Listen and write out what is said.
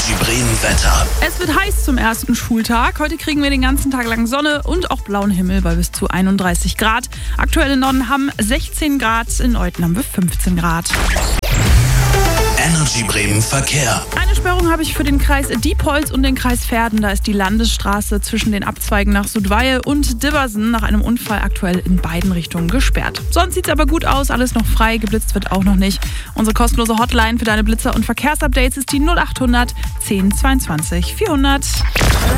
Energy Bremen Wetter. Es wird heiß zum ersten Schultag. Heute kriegen wir den ganzen Tag lang Sonne und auch blauen Himmel bei bis zu 31 Grad. Aktuell in Norden haben 16 Grad, in Euten haben wir 15 Grad. Energy Bremen Verkehr. Eine Sperrung habe ich für den Kreis Diepholz und den Kreis Verden. Da ist die Landesstraße zwischen den Abzweigen nach Sudweihe und Dibbersen nach einem Unfall aktuell in beiden Richtungen gesperrt. Sonst sieht es aber gut aus, alles noch frei, geblitzt wird auch noch nicht. Unsere kostenlose Hotline für deine Blitzer- und Verkehrsupdates ist die 0800 10 22 400.